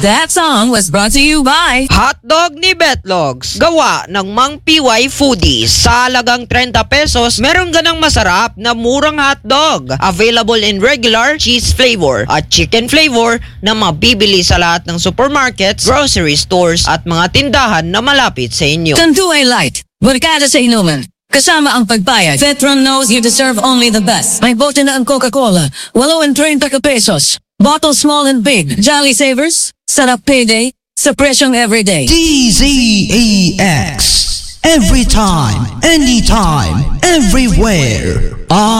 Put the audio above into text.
That song was brought to you by Hotdog ni Betlogs. Gawa ng Mang PY Foodies. Sa halagang 30 pesos, meron ganang masarap na murang hotdog. Available in regular, cheese flavor at chicken flavor na mabibili sa lahat ng supermarkets, grocery stores at mga tindahan na malapit sa inyo. Tanduay Light. Barkada sa inuman. Kasama ang pagbayad. Vetron knows you deserve only the best. May bote na ang Coca-Cola. 8.30 pesos. Bottle small and big. Jolly Savers. Sarap payday. Sa presyong everyday. DZAX. Every time, anytime, everywhere.